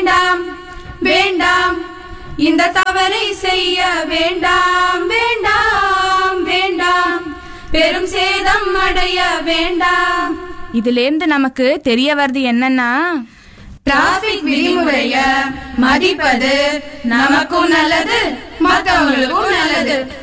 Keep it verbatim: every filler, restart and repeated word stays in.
வேண்டாம் வேண்டாம், இந்த தவறை செய்ய வேண்டாம் வேண்டாம் வேண்டாம், பெரும் சேதம் அடைய வேண்டாம். இதுல இருந்து நமக்கு தெரிய வருது என்னன்னா, டிராபிக் விதிமுறைய மதிப்பது நமக்கும் நல்லது, மற்றவங்களுக்கும் நல்லது.